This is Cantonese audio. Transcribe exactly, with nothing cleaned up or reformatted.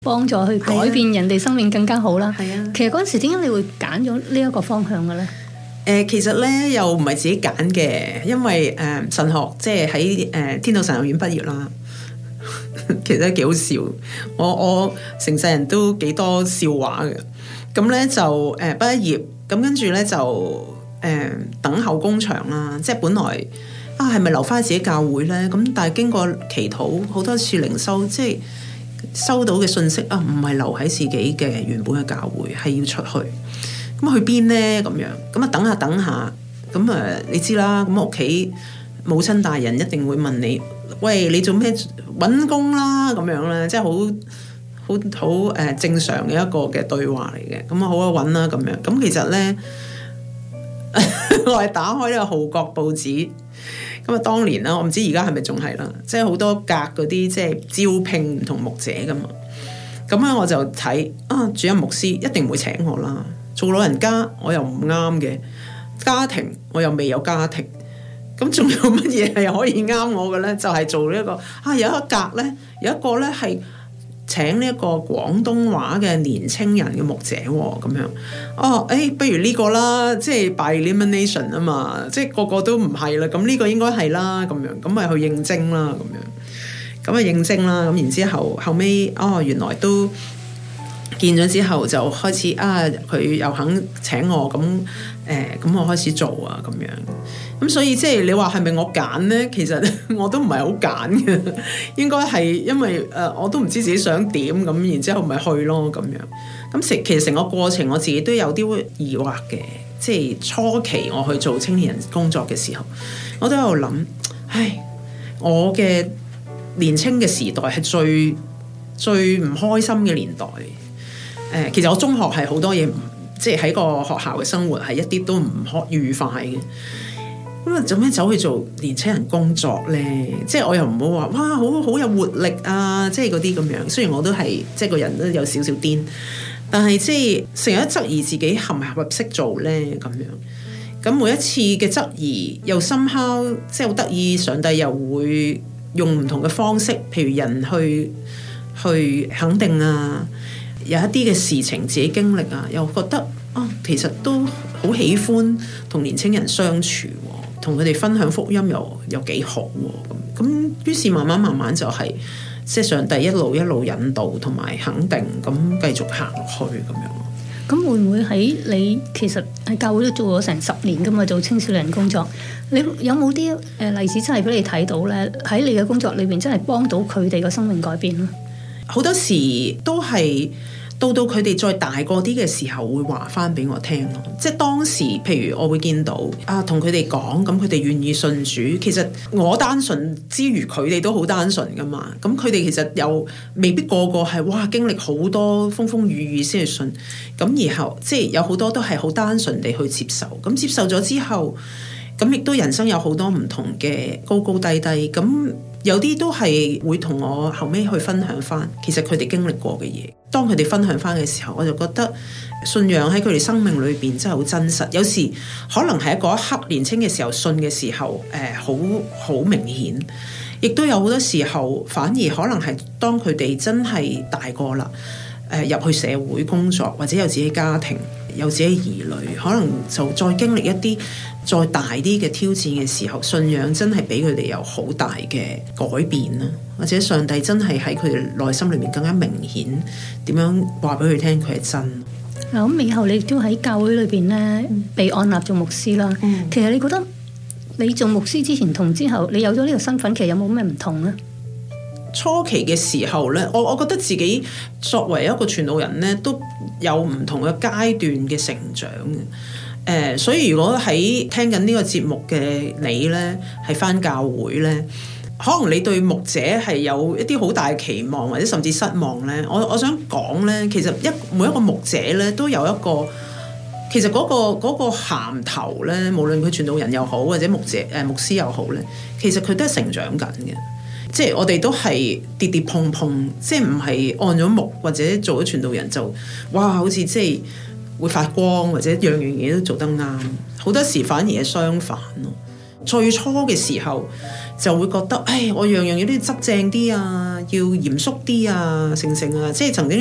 幫助去改變人哋生命更加好啦。 係啊， 其實嗰陣時點解你會揀咗呢一個方向嘅咧？ 誒、呃、其實咧又唔係自己揀嘅，因為誒、呃、神學即係喺誒天道神學院畢業啦。其實都幾好笑，我我成世人都幾多笑話嘅。咁咧就誒畢咗業，咁跟住咧就誒、呃、等候工場啦。即係本來啊係咪留翻自己教會咧？咁但係經過祈禱好多次靈修，即係收到嘅信息啊，唔係留喺自己嘅原本嘅教會，係要出去。咁去邊咧？咁樣咁啊，等下等下，咁啊，你知啦。咁屋企母親大人一定會問你：喂，你做咩揾工啦？咁樣咧，即係好好好誒正常嘅一個嘅對話嚟嘅。咁啊，好啊，揾啦咁樣。咁其實咧，我係打開呢個《號角》報紙。咁啊，當年啦，我唔知而家係咪仲係啦，即係好多格嗰啲即係招聘唔同牧者噶嘛。咁咧我就睇啊，主任牧師一定唔會請我啦。做老人家我又唔啱嘅，家庭我又未有家庭，咁仲有乜嘢係可以啱我嘅咧？就係、是、做呢、這、一個啊，有一格咧，有一個咧係請呢一個廣東話嘅年青人嘅牧者喎、哦，咁樣哦，誒、哎，不如呢個啦，即係 by elimination 啊嘛，即係個個都唔係啦，咁呢個應該係啦，咁樣咁咪去應徵啦，咁樣咁啊應徵啦，咁然之後後尾哦，原來都。見咗之後就開始啊，佢又肯請我咁誒，咁、呃、我開始做啊咁樣。咁所以即係你話係咪我揀咧？其實我都唔係好揀嘅，應該係因為誒、呃、我都唔知自己想點咁，然之後咪去咯咁樣。咁成其實成個過程我自己都有啲疑惑嘅，即係初期我去做青年人工作嘅時候，我都喺度諗，唉，我嘅年青嘅時代係最最唔開心嘅年代。誒，其實我中學係好多嘢，即係喺個學校嘅生活係一啲都唔開愉快嘅。咁啊，做咩走去做年青人工作咧？即係我又唔好話，哇，好好有活力啊！即係嗰啲咁樣。雖然我都係即係個人都有少少癲，但係即係成日質疑自己合唔合適做咧咁樣。咁每一次嘅質疑又somehow即係好得意，上帝又會用唔同嘅方式，譬如人去去肯定啊。有一啲嘅事情自己經歷啊，又覺得啊，其實都好喜歡同年青人相處，同佢哋分享福音又又幾好咁。咁於是慢慢慢慢就係、是、即係上帝一路一路引導同埋肯定，咁繼續行落去咁樣。 咁會唔會喺你其實喺教會都做咗成十年㗎嘛，做青少年工作，你有冇啲誒例子真係俾你睇到咧？喺你嘅工作裏邊真係幫到佢哋嘅生命改變咧？好多時都係到到佢哋再大個啲嘅時候會話翻俾我聽咯，即係當時譬如我會見到啊，同佢哋講，咁佢哋願意信主，其實我單純之餘佢哋都好單純噶嘛，咁佢哋其實又未必個個係哇經歷好多風風雨雨先去信，咁然後即係有好多都係好單純地去接受，咁接受咗之後，咁亦都人生有好多唔同嘅高高低低，咁有啲都係會同我後尾去分享翻，其實佢哋經歷過嘅嘢。當佢哋分享翻嘅時候，我就覺得信仰喺佢哋生命裏邊真係好真實。有時可能係喺嗰一刻年輕嘅時候信嘅時候，誒好好明顯，亦都有好多時候反而可能係當佢哋真係大個啦，誒、呃、入去社會工作或者有自己家庭，有自己兒女，可能就再經歷一啲再大啲嘅挑戰嘅時候，信仰真係俾佢哋有好大嘅改變啦，或者上帝真係喺佢哋內心裏面更加明顯點樣話俾佢聽佢係真。嗱，咁以後你都喺教會裏邊咧被按立做牧師啦。嗯、其實你覺得你做牧師之前同之後，你有咗呢個身份，其實有冇咩唔同咧？初期嘅時候咧，我我覺得自己作為一個傳道人咧，都有唔同嘅階段嘅成長嘅。誒、呃，所以如果喺聽緊呢個節目嘅你咧，係返教會咧，可能你對牧者係有一啲好大嘅期望，或者甚至失望咧。我我想講咧，其實一每一個牧者咧，都有一個其實嗰、嗰個嗰、嗰個銜頭咧，無論佢傳道人又好，或者牧者誒、呃、牧師又好咧，其實佢都係成長緊嘅。即係我哋都係跌跌碰碰，即係唔係按咗牧或者做咗傳道人就哇，好似即係會發光，或者樣樣嘢都做得啱。好多時反而係相反咯。最初嘅時候就會覺得，唉，我樣樣嘢都要執正啲啊， 要嚴肅啲啊，成成啊，即係曾經